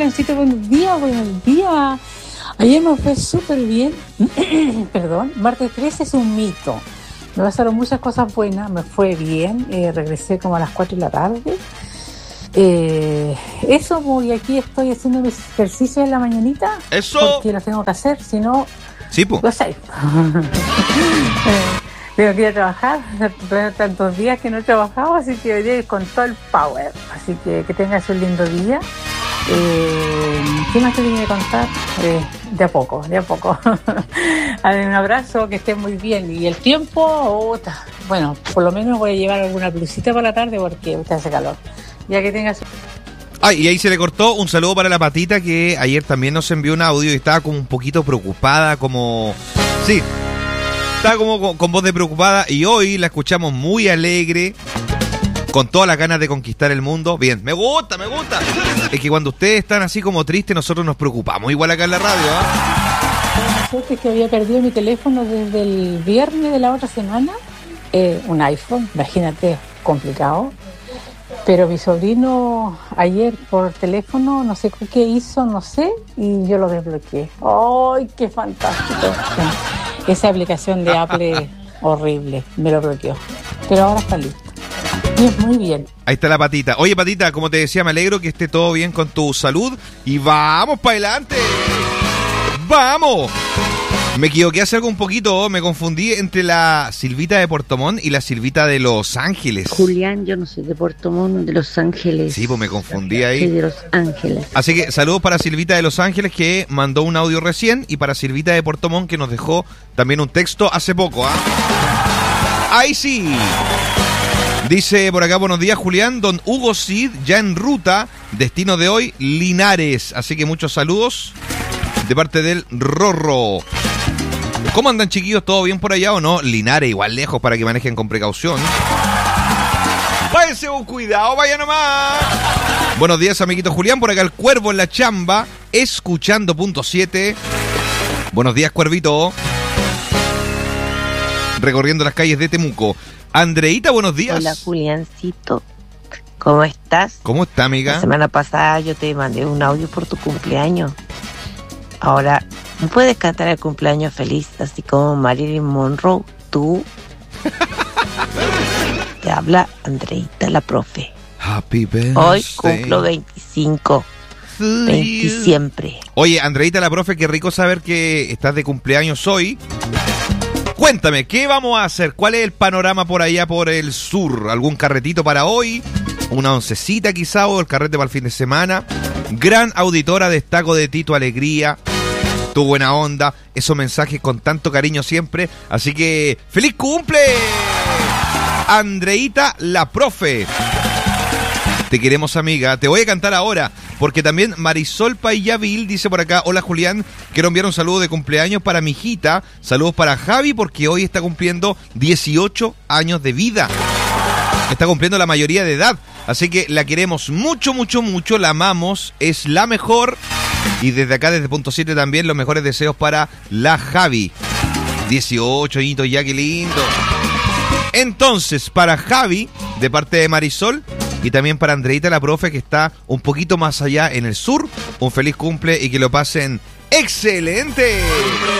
Juliancito, buenos días, buenos días. Ayer me fue súper bien. Perdón, martes 13 es un mito. Me pasaron muchas cosas buenas, me fue bien. Regresé como a las 4 de la tarde. Eso, y aquí estoy haciendo mis ejercicios en la mañanita. Eso. Porque los tengo que hacer, si no, sí, pues. lo sé. Tengo que ir a trabajar, tantos días que no he trabajado, así que hoy día ir con todo el power. Así que tengas un lindo día. ¿Qué más te tenía que contar? De a poco. A ver, un abrazo, que estés muy bien. Y el tiempo, bueno, por lo menos voy a llevar alguna blusita para la tarde porque usted hace calor. Ya que tengas... Ay, y ahí se le cortó. Un saludo para la Patita, que ayer también nos envió un audio y estaba como un poquito preocupada, como... Sí, estaba como con voz de preocupada, y hoy la escuchamos muy alegre, con todas las ganas de conquistar el mundo. Bien, me gusta. Es que cuando ustedes están así como tristes, nosotros nos preocupamos igual acá en la radio, Es que había perdido mi teléfono desde el viernes de la otra semana. Un iPhone, imagínate, complicado. Pero mi sobrino ayer por teléfono, no sé qué hizo, no sé, y yo lo desbloqueé. ¡Ay, qué fantástico! Esa aplicación de Apple horrible, me lo bloqueó. Pero ahora está listo. Bien, muy bien. Ahí está la Patita. Oye, Patita, como te decía, me alegro que esté todo bien con tu salud. Y vamos para adelante. ¡Vamos! Me equivoqué hace algo un poquito, me confundí entre la Silvita de Puerto Montt y la Silvita de Los Ángeles. Julián, yo no soy de Puerto Montt, de Los Ángeles. Sí, pues me confundí ahí. Soy de Los Ángeles. Así que saludos para Silvita de Los Ángeles, que mandó un audio recién, y para Silvita de Puerto Montt, que nos dejó también un texto hace poco. ¡Ahí sí! Dice por acá, buenos días, Julián, don Hugo Cid, ya en ruta, destino de hoy, Linares. Así que muchos saludos de parte del Rorro. ¿Cómo andan, chiquillos? ¿Todo bien por allá o no? Linares, igual lejos, para que manejen con precaución. Váyanse con cuidado, vaya nomás. Buenos días, amiguito Julián, por acá el Cuervo en la chamba, escuchando punto 7. Buenos días, Cuervito. Recorriendo las calles de Temuco. Andreita, buenos días. Hola, Juliancito. ¿Cómo estás? ¿Cómo está, amiga? La semana pasada yo te mandé un audio por tu cumpleaños. Ahora, ¿me puedes cantar el cumpleaños feliz, así como Marilyn Monroe? Tú. Te habla Andreita, la profe. Happy birthday. Hoy cumplo 25. 20 siempre. Oye, Andreita, la profe, qué rico saber que estás de cumpleaños hoy. Cuéntame, ¿qué vamos a hacer? ¿Cuál es el panorama por allá por el sur? ¿Algún carretito para hoy? ¿Una oncecita quizá, o el carrete para el fin de semana? Gran auditora, destaco de ti tu alegría, tu buena onda, esos mensajes con tanto cariño siempre. Así que, ¡feliz cumple! Andreita, la profe. Te queremos, amiga. Te voy a cantar ahora, porque también Marisol Payavil dice por acá: hola, Julián, quiero enviar un saludo de cumpleaños para mi hijita. Saludos para Javi, porque hoy está cumpliendo 18 años de vida. Está cumpliendo la mayoría de edad. Así que la queremos mucho, mucho, mucho. La amamos, es la mejor. Y desde acá, desde punto 7 también, los mejores deseos para la Javi. 18 añitos ya, qué lindo. Entonces, para Javi, de parte de Marisol, y también para Andreita, la profe, que está un poquito más allá en el sur, un feliz cumple y que lo pasen excelente.